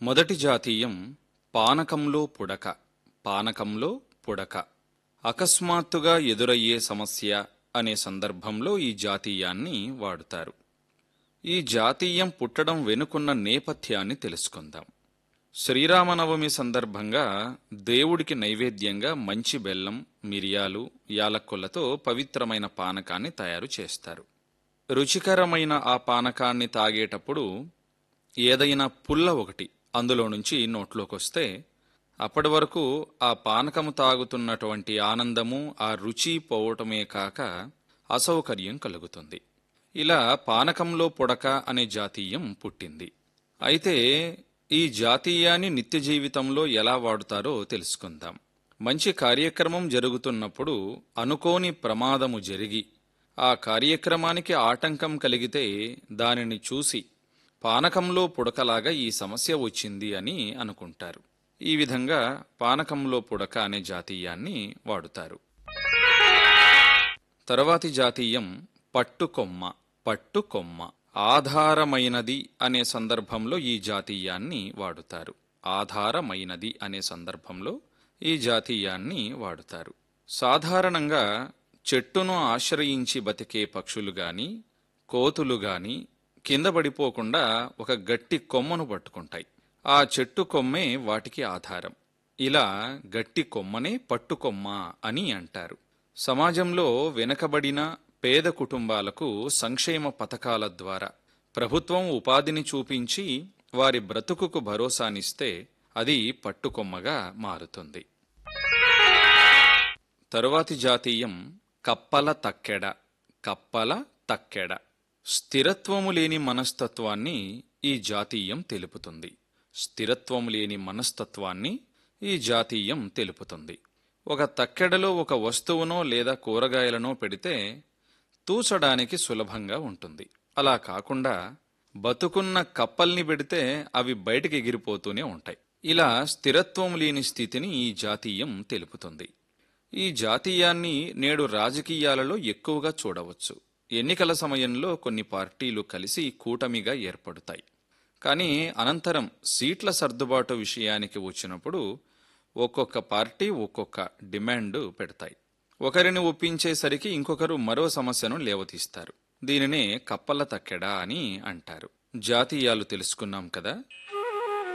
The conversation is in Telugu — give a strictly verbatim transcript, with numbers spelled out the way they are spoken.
మొదటి జాతీయం పానకంలో పుడక. పానకంలో పుడక అకస్మాత్తుగా ఎదురయ్యే సమస్య అనే సందర్భంలో ఈ జాతీయాన్ని వాడుతారు. ఈ జాతీయం పుట్టడం వెనుకున్న నేపథ్యాన్ని తెలుసుకుందాం. శ్రీరామనవమి సందర్భంగా దేవుడికి నైవేద్యంగా మంచి బెల్లం, మిరియాలు, యాలక్కులతో పవిత్రమైన పానకాన్ని తయారు చేస్తారు. రుచికరమైన ఆ పానకాన్ని తాగేటప్పుడు ఏదైనా పుల్ల ఒకటి అందులో నుంచి నోట్లోకొస్తే అప్పటి వరకు ఆ పానకము తాగుతున్నటువంటి ఆనందము, ఆ రుచి పోవటమే కాక అసౌకర్యం కలుగుతుంది. ఇలా పానకంలో పుడక అనే జాతీయం పుట్టింది. అయితే ఈ జాతీయాన్ని నిత్య జీవితంలో ఎలా వాడుతారో తెలుసుకుందాం. మంచి కార్యక్రమం జరుగుతున్నప్పుడు అనుకోని ప్రమాదము జరిగి ఆ కార్యక్రమానికి ఆటంకం కలిగితే దానిని చూసి పానకంలో పుడకలాగా ఈ సమస్య వచ్చింది అని అనుకుంటారు. ఈ విధంగా పానకంలో పుడక అనే జాతీయాన్ని వాడుతారు. తరువాతి జాతీయం పట్టుకొమ్మ. పట్టుకొమ్మ ఆధారమైనది అనే సందర్భంలో ఈ జాతీయాన్ని వాడుతారు. ఆధారమైనది అనే సందర్భంలో ఈ జాతీయాన్ని వాడుతారు. సాధారణంగా చెట్టును ఆశ్రయించి బతికే పక్షులు గాని, కోతులు గాని కింద పడిపోకుండా ఒక గట్టి కొమ్మను పట్టుకుంటాయి. ఆ చెట్టు కొమ్మే వాటికి ఆధారం. ఇలా గట్టి కొమ్మనే పట్టుకొమ్మ అని అంటారు. సమాజంలో వెనకబడిన పేద కుటుంబాలకు సంక్షేమ పథకాల ద్వారా ప్రభుత్వం ఉపాధిని చూపించి వారి బ్రతుకుకు భరోసానిస్తే అది పట్టుకొమ్మగా మారుతుంది. తరువాతి జాతీయం కప్పల తక్కెడ. కప్పల తక్కెడ స్థిరత్వము లేని మనస్తత్వాన్ని ఈ జాతీయం తెలుపుతుంది. స్థిరత్వం లేని మనస్తత్వాన్ని ఈ జాతీయం తెలుపుతుంది. ఒక తక్కెడలో ఒక వస్తువునో లేదా కూరగాయలనో పెడితే తూచడానికి సులభంగా ఉంటుంది. అలా కాకుండా బతుకున్న కప్పల్ని పెడితే అవి బయటికి ఎగిరిపోతూనే ఉంటాయి. ఇలా స్థిరత్వం లేని స్థితిని ఈ జాతీయం తెలుపుతుంది. ఈ జాతీయాన్ని నేడు రాజకీయాలలో ఎక్కువగా చూడవచ్చు. ఎన్నికల సమయంలో కొన్ని పార్టీలు కలిసి కూటమిగా ఏర్పడతాయి. కానీ అనంతరం సీట్ల సర్దుబాటు విషయానికి వచ్చినప్పుడు ఒక్కొక్క పార్టీ ఒక్కొక్క డిమాండ్ పెడతాయి. ఒకరిని ఒప్పించేసరికి ఇంకొకరు మరో సమస్యను లేవతీస్తారు. దీనినే కప్పల తక్కెడ అని అంటారు. జాతీయాలు తెలుసుకున్నాం కదా.